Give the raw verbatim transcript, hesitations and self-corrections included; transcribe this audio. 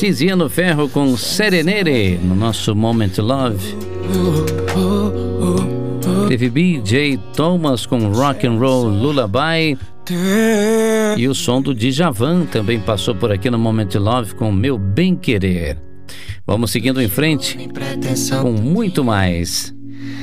Tiziano Ferro com Serenere no nosso Moment Love. Teve B J Thomas com Rock and Roll Lullaby. E o som do Djavan também passou por aqui no Moment Love com Meu Bem Querer. Vamos seguindo em frente com muito mais.